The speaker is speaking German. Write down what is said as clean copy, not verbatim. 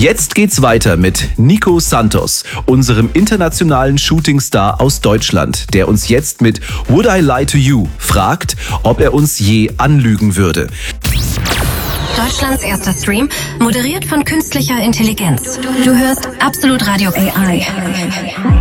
Jetzt geht's weiter mit Nico Santos, unserem internationalen Shootingstar aus Deutschland, der uns jetzt mit Would I Lie to You fragt, ob er uns je anlügen würde. Deutschlands erster Stream, moderiert von künstlicher Intelligenz. Du hörst Absolut Radio AI.